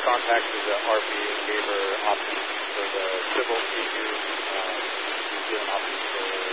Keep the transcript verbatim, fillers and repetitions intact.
contacted the R P and gave her options